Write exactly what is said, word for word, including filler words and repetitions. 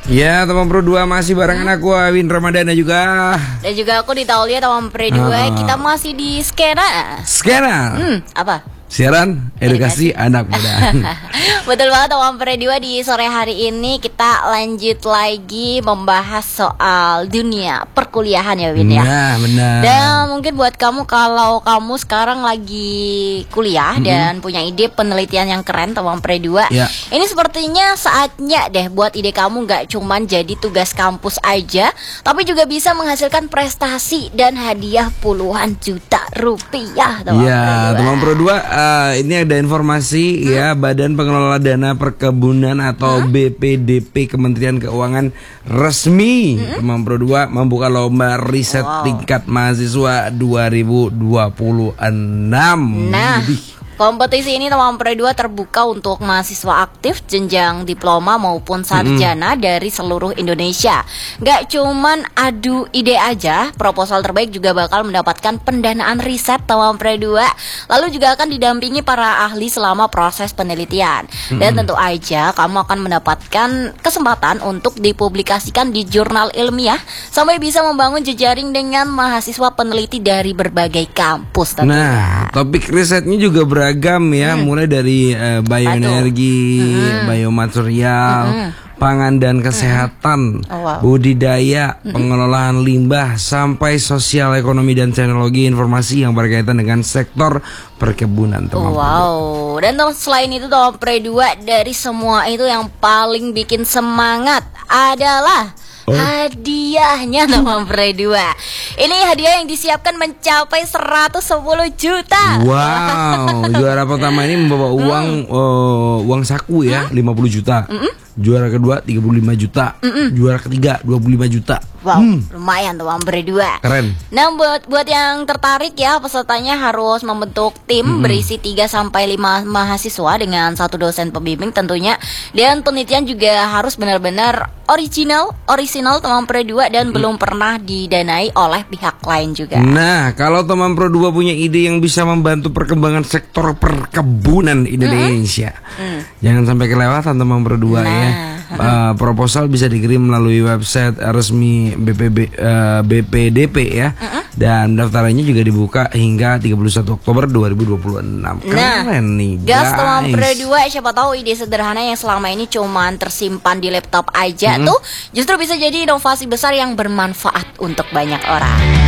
Ya, teman Pro dua masih barengan aku Awin Ramadana juga. Dan juga aku di Taulia teman Pro dua. Kita masih di skena. Skena. Hmm, apa? Siaran edukasi, edukasi anak muda. Betul banget teman Pro dua, di sore hari ini kita lanjut lagi membahas soal dunia perkuliahan ya Win ya. Nah, benar. Dan mungkin buat kamu kalau kamu sekarang lagi kuliah mm-hmm. dan punya ide penelitian yang keren teman Pro dua, ya. Ini sepertinya saatnya deh buat ide kamu gak cuman jadi tugas kampus aja, tapi juga bisa menghasilkan prestasi dan hadiah puluhan juta rupiah teman ya, Pro dua. Teman Pro dua, uh, ini ada informasi hmm. ya, Badan Pengelola Dana Perkebunan atau hmm? B P D P Kementerian Keuangan resmi hmm? teman Pro dua membuka lomba riset wow. tingkat mahasiswa dua ribu dua puluh enam. Nah, kompetisi ini teman Pro dua terbuka untuk mahasiswa aktif jenjang diploma maupun sarjana mm-hmm. dari seluruh Indonesia. Gak cuman adu ide aja, proposal terbaik juga bakal mendapatkan pendanaan riset teman Pro dua. Lalu juga akan didampingi para ahli selama proses penelitian. Mm-hmm. Dan tentu aja kamu akan mendapatkan kesempatan untuk dipublikasikan di jurnal ilmiah sampai bisa membangun jejaring dengan mahasiswa peneliti dari berbagai kampus tentunya. Nah, topik risetnya juga ber beragam ya, hmm. mulai dari uh, bioenergi, hmm. biomaterial, hmm. pangan dan kesehatan, hmm. oh, wow. budidaya, hmm. pengelolaan limbah, sampai sosial ekonomi dan teknologi informasi yang berkaitan dengan sektor perkebunan. Oh, wow. Dan selain itu teman Pro dua, dari semua itu yang paling bikin semangat adalah Oh. hadiahnya teman Pro dua. Ini hadiah yang disiapkan mencapai seratus sepuluh juta. Wow, juara pertama ini membawa uang hmm. uh, uang saku ya, hmm? lima puluh juta. Mm-mm. Juara kedua tiga puluh lima juta. Mm-mm. Juara ketiga dua puluh lima juta. Wow, hmm. lumayan teman Pro dua. Keren. Nah, buat buat yang tertarik ya, pesertanya harus membentuk tim mm-hmm. berisi tiga sampai lima mahasiswa dengan satu dosen pembimbing tentunya. Dan penelitian juga harus benar-benar original, original teman Pro dua dan mm-hmm. belum pernah didanai oleh pihak lain juga. Nah, kalau teman Pro dua punya ide yang bisa membantu perkembangan sektor perkebunan Indonesia, mm-hmm. jangan sampai kelewatan teman Pro dua nah. ya. Uh, proposal bisa dikirim melalui website resmi B P B, uh, B P D P ya. Uh-uh. Dan daftarannya juga dibuka hingga tiga puluh satu Oktober dua ribu dua puluh enam. Keren nah, nih guys. Teman Pro dua, siapa tahu ide sederhana yang selama ini cuman tersimpan di laptop aja mm-hmm. tuh justru bisa jadi inovasi besar yang bermanfaat untuk banyak orang.